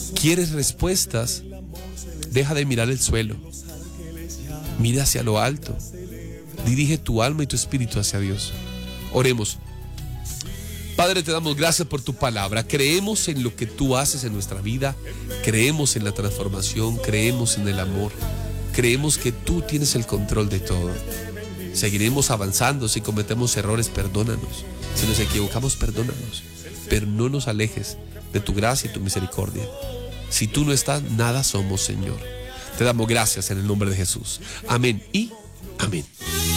¿Quieres respuestas? Deja de mirar el suelo. Mira hacia lo alto. Dirige tu alma y tu espíritu hacia Dios. Oremos. Padre, te damos gracias por tu palabra. Creemos en lo que tú haces en nuestra vida. Creemos en la transformación. Creemos en el amor. Creemos que tú tienes el control de todo. Seguiremos avanzando. Si cometemos errores, perdónanos. Si nos equivocamos, perdónanos. Pero no nos alejes de tu gracia y tu misericordia. Si tú no estás, nada somos, Señor. Te damos gracias en el nombre de Jesús. Amén y amén.